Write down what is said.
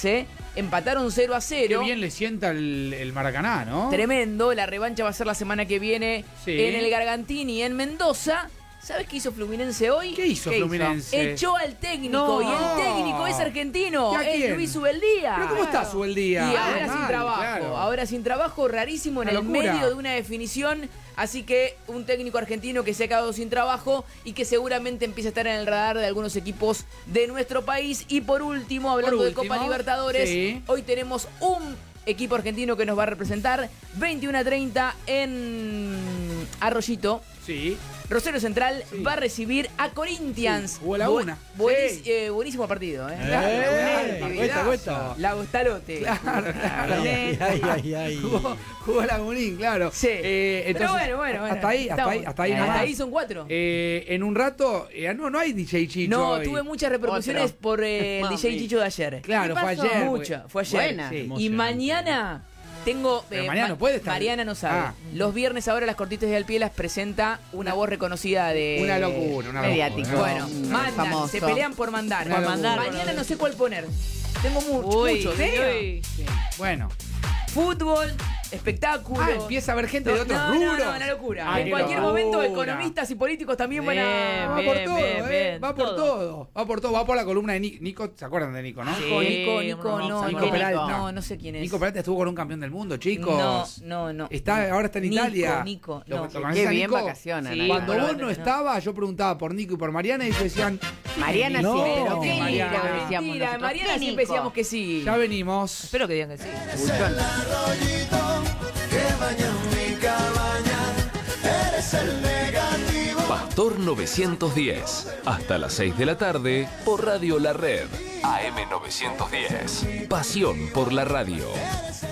Fluminense. Empataron 0-0. Qué bien le sienta el Maracaná, ¿no? Tremendo. La revancha va a ser la semana que viene en el Gargantini, en Mendoza. ¿Sabes qué hizo Fluminense hoy? ¿Qué hizo Fluminense? Echó al técnico. Y el técnico es argentino. Es Luis Ubeldía. ¿Pero cómo está Ubeldía? Y ahora sin trabajo. Claro. Ahora sin trabajo, rarísimo, en el medio de una definición. Así que un técnico argentino que se ha quedado sin trabajo y que seguramente empieza a estar en el radar de algunos equipos de nuestro país. Y por último, hablando de Copa Libertadores, hoy tenemos un equipo argentino que nos va a representar. 21:30 en Arroyito. Sí. Rosario Central va a recibir a Corinthians. Jugó la una. Buenísimo partido, Cuesta. Lagostalote. Claro. Jugó Lagunín, claro. Sí. Entonces, pero bueno. Hasta ahí son 4. En un rato, no hay DJ Chicho. No, hoy. tuve muchas repercusiones por el DJ Chicho de ayer. Claro, fue ayer. Fue ayer. Buena. Sí. Y mañana tengo. Mariana no puede estar. Mariana no sabe. Los viernes ahora las cortitas de Alpie las presenta una voz reconocida de. Una locura, mediática. Bueno, mandan, se pelean por mandar. Mañana no sé cuál poner. Tengo muchos. Sí. Bueno. Fútbol, espectáculo. Empieza a haber gente de otros rubros. No, una locura. En cualquier momento, economistas y políticos también van a. Va por todo. Va por la columna de Nico. ¿Se acuerdan de Nico, no? Nico Peralta. No sé quién es. Nico Peralta estuvo con un campeón del mundo, chicos. No. Ahora está en Italia. Nico. Qué bien vacacionan. Sí, cuando vos no estabas, yo preguntaba por Nico y por Mariana y ellos decían. Mariana sí, pero ¿qué Mariana? Mariana siempre decíamos que sí. Ya venimos. Espero que digan que sí. Pastor 910. Hasta las 6 de la tarde por Radio La Red. AM 910. Pasión por la radio.